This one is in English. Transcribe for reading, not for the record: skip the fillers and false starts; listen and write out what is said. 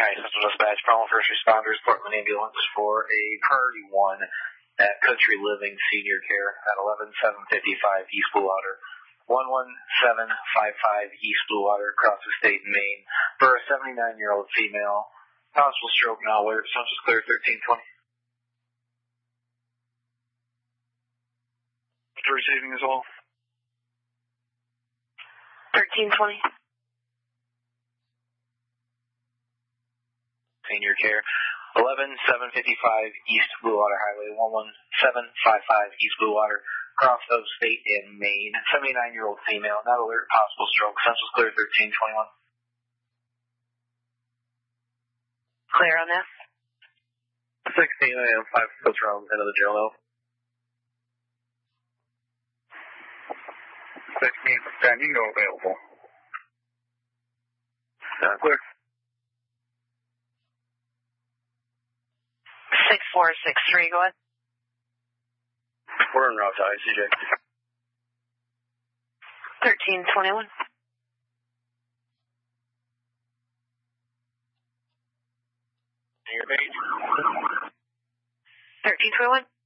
County Central Dispatch, Problem First Responders, Portland Ambulance for a priority 1 at Country Living Senior Care at 11755 East Bluewater, 11755 East Bluewater, across the state in Maine, for a 79-year-old female. Possible stroke now alert. Census clear 1320. Receiving as well. 1320. Senior Care, 11755 East Bluewater Highway, 11755 East Bluewater, across of state in Maine. 79-year-old female, not alert, possible stroke. Census clear 1321. Clear on that. 16, I am 5 foot around end of the jail now. 16, standing, no available. Clear. 6463, go ahead. We're en route to ICJ. 1321. Your page. 1321.